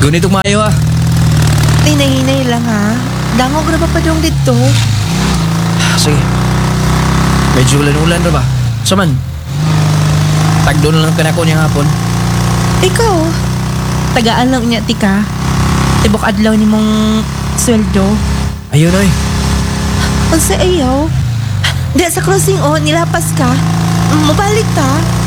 Gunitong maayo ha. Hinay-hinay lang ha. Dangog na ba pa dong dito? Sige. Medyo ulan-ulan ra ba? Saman. Tagdo na lang kanako niyang hapon. Ikaw, tagaan lang niya tika. Tibok adlaw ni mong sweldo. Ayun oy. Ang sa ayaw. Di sa crossing o, nilapas ka. Mabalik ta.